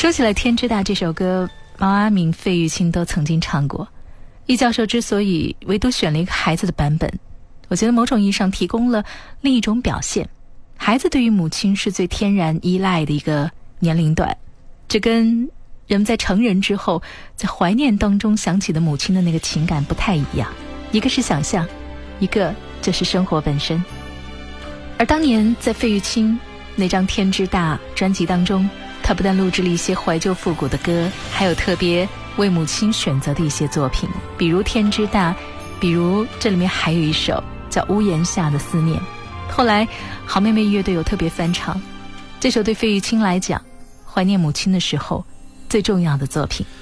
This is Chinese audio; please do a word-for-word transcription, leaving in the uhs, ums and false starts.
说起来天之大这首歌，毛阿敏、费玉清都曾经唱过。易教授之所以唯独选了一个孩子的版本，我觉得某种意义上提供了另一种表现。孩子对于母亲是最天然依赖的一个年龄段，这跟人们在成人之后在怀念当中想起的母亲的那个情感不太一样，一个是想象，一个就是生活本身。而当年在费玉清那张《天之大》专辑当中，他不但录制了一些怀旧复古的歌，还有特别为母亲选择的一些作品，比如《天之大》，比如这里面还有一首叫《屋檐下的思念》。后来好妹妹乐队有特别翻唱这首，对费玉清来讲怀念母亲的时候最重要的作品。